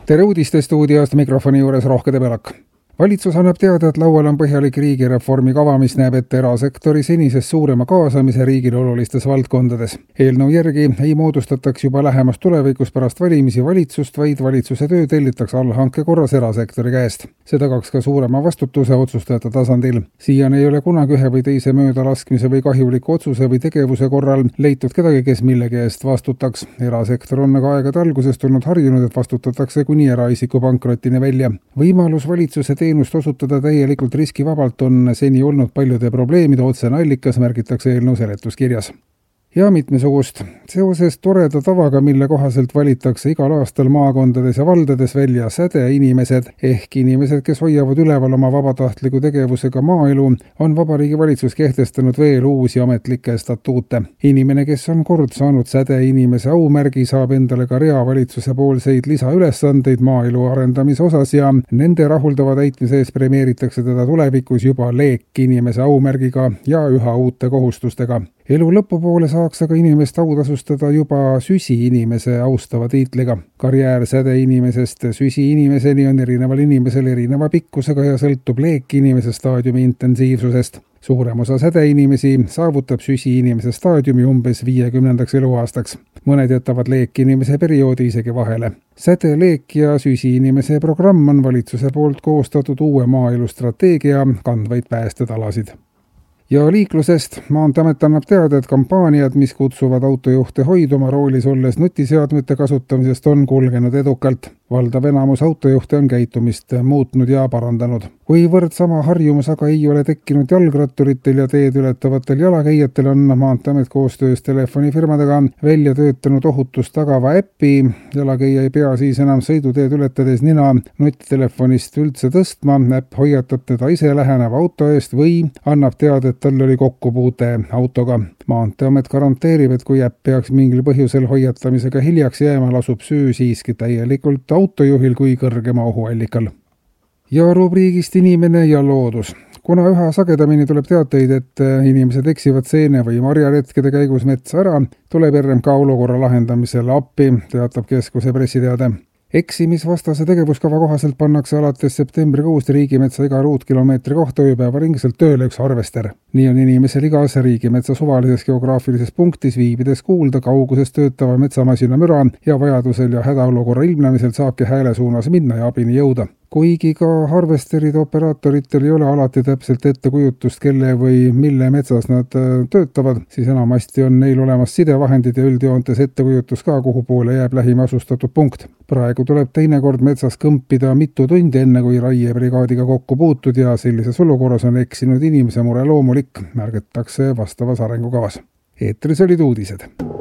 Tere uudistestuudiost, mikrofoni juures Rohke Debelak. Valitsus annab teada, et laual on põhjalik riigireformi kava, mis näeb ette erasektori senisest suurema kaasamise riigile olulistes valdkondades. Eelnõu järgi ei moodustataks juba lähemas tulevikus pärast valimisi valitsust, vaid valitsuse töö tellitakse allhanke korras erasektori käest. See tagaks ka suurema vastutuse otsustajate tasandil. Siiani ei ole kunagi ühe või teise möödalaskmise või kahjuliku otsuse või tegevuse korral leitud kedagi, kes millegi eest vastutaks. Erasektor on aga aegade algusest olnud harjunud, et vastutatakse kuni eraisiku pankrotini välja. Võimalus valitsuse teenust osutada täielikult riskivabalt on seni olnud paljude probleemide otsene allikas, märgitakse eelnõu seletuskirjas. Ja mitmesugust. Seoses toreda tavaga, mille kohaselt valitakse igal aastal maakondades ja valdades välja sädeinimesed ehk inimesed, kes hoiavad üleval oma vabatahtliku tegevusega maaelu, on Vabariigi Valitsus kehtestanud veel uusi ametlikke statuute. Inimene, kes on kord saanud sädeinimese aumärgi, saab endale ka rea valitsuse poolseid lisaülesandeid maaelu arendamise osas ja nende rahuldava täitmise ees premeeritakse teda tulevikus juba leekinimese aumärgiga ja üha uute kohustustega. Elu lõpupoole saaks aga inimest autasustada juba süsi-inimese austava tiitliga. Karjäär sädeinimesest süsi-inimeseni on erineval inimesel erineva pikkusega ja sõltub leek-inimese staadiumi intensiivsusest. Suurem osa sädeinimesi saavutab süsi-inimese staadiumi umbes 50. eluaastaks. Mõned jätavad leek-inimese perioodi isegi vahele. Säde, leek ja süsi-inimese programm on valitsuse poolt koostatud uue maaelu strateegia kandvaid päästetalasid. Ja liiklusest Maanteeamet annab teada, et kampaaniad, mis kutsuvad autojuhte hoiduma roolis olles nutiseadmete kasutamisest, on kulgenud edukalt. Valdav enamus autojuhte on käitumist muutnud ja parandanud. Kuivõrd sama harjumus aga ei ole tekkinud jalgratturitel ja teed ületavatel jalakäijatel, on Maanteeamet koostöös telefonifirmadega välja töötanud ohutust tagava äppi. Jalakäija ei pea siis enam sõiduteed ületades nina nuttitelefonist üldse tõstma. Äpp hoiatab teda ise läheneva auto eest või annab teada, et tal oli kokkupuute autoga. Maanteeamet garanteerib, et kui äpp peaks mingil põhjusel hoiatamisega hiljaks jääma, lasub süü siiski täielikult autojuhil kui kõrgema ohuallikal. Ja rubriigist inimene ja loodus. Kuna üha sagedamini tuleb teateid, et inimesed eksivad seene või marjaretkede käigus metsa ära, tuleb RMK olukorra lahendamisele appi, teatab keskuse pressiteade. Eksimisvastase tegevuskava kohaselt pannakse alates septembrikuust riigimetsa iga ruutkilomeetri kohta ööpäevaringselt tööle üks harvester. Nii on inimesel igas riigimetsa suvalises geograafilises punktis viibides kuulda kauguses töötava metsamasina müra ja vajadusel ja hädaolukorra ilmnemisel saabki hääle suunas minna ja abini jõuda. Kuigi ka harvesteride operaatoritel ei ole alati täpselt ettekujutust, kelle või mille metsas nad töötavad, siis enamasti on neil olemas sidevahendid ja üldjoontes ettekujutus ka, kuhu poole jääb lähim asustatud punkt. Praegu tuleb teinekord metsas kõmpida mitu tundi enne, kui raiebrigaadiga kokku puutud ja sellises olukorras on eksinud inimese mure loomulik, märgitakse vastavas arengukavas. Eetris olid uudised.